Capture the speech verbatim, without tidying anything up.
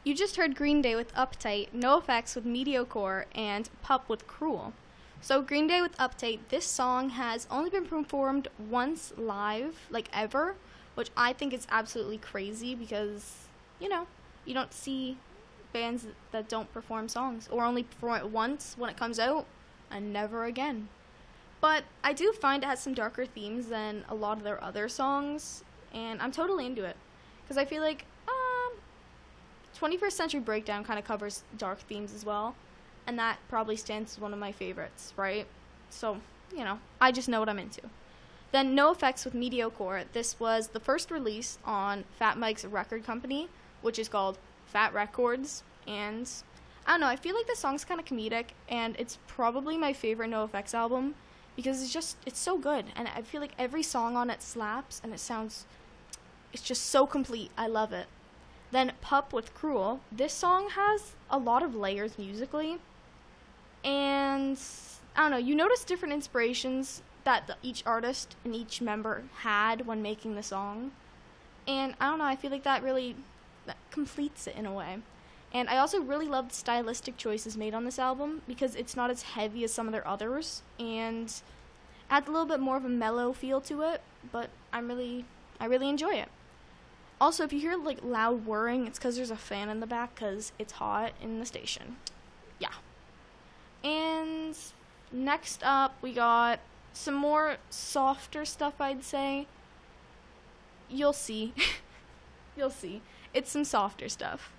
You just heard Green Day with Uptight, NoFX with Mediocre, and Pup with Cruel. So Green Day with Uptight, this song has only been performed once live, like ever, which I think is absolutely crazy because, you know, you don't see bands that don't perform songs, or only perform it once when it comes out, and never again. But I do find it has some darker themes than a lot of their other songs, and I'm totally into it. Because I feel like um, twenty-first Century Breakdown kind of covers dark themes as well, and that probably stands as one of my favorites, right? So, you know, I just know what I'm into. Then NoFX with Mediocre. This was the first release on Fat Mike's record company, which is called Fat Records, and I don't know, I feel like the song's kind of comedic, and it's probably my favorite NoFX album, because it's just, it's so good, and I feel like every song on it slaps, and it sounds, it's just so complete. I love it. Then Pup with Cruel. This song has a lot of layers musically, and I don't know, you notice different inspirations that the, each artist and each member had when making the song, and I don't know, I feel like that really that completes it in a way. And I also really love the stylistic choices made on this album, because it's not as heavy as some of their others, and adds a little bit more of a mellow feel to it, but I'm really, I really enjoy it. Also, if you hear like loud whirring, it's because there's a fan in the back, because it's hot in the station. Yeah. And next up, we got some more softer stuff, I'd say. You'll see. You'll see. It's some softer stuff.